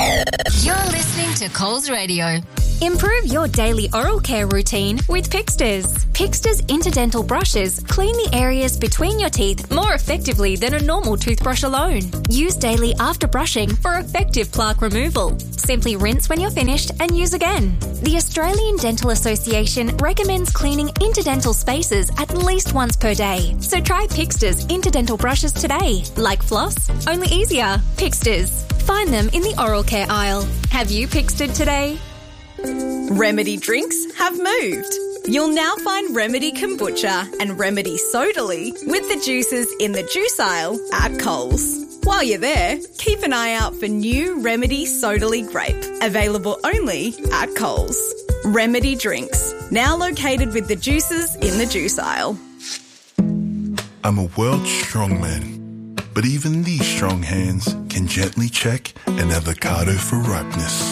You're listening to Coles Radio. Improve your daily oral care routine with Pixters. Pixters interdental brushes clean the areas between your teeth more effectively than a normal toothbrush alone. Use daily after brushing for effective plaque removal. Simply rinse when you're finished and use again. The Australian Dental Association recommends cleaning interdental spaces at least once per day. So try Pixters interdental brushes today. Like floss, only easier. Pixters. Find them in the oral care aisle. Have you Pixtered today? Remedy drinks have moved. You'll now find Remedy Kombucha and Remedy Sodally with the juices in the juice aisle at Coles. While you're there, keep an eye out for new Remedy Sodally Grape, available only at Coles. Remedy drinks, now located with the juices in the juice aisle. I'm a world strongman, but even these strong hands can gently check an avocado for ripeness.